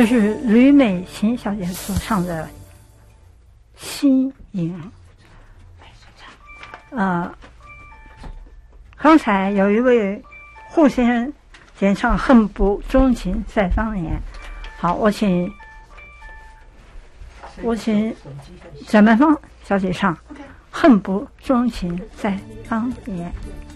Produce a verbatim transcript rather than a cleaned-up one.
这是吕美琴小姐所唱的《心影》。呃，刚才有一位胡先生演唱《恨不钟情在当年》。好，我请我请蒋曼芳小姐唱《恨不钟情在当年》。